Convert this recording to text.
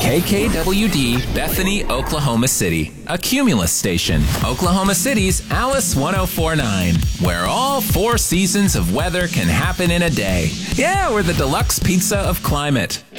KKWD, Bethany, Oklahoma City, a Cumulus station, Oklahoma City's Alice 1049, where all 4 seasons of weather can happen in a day. Yeah, we're the deluxe pizza of climate.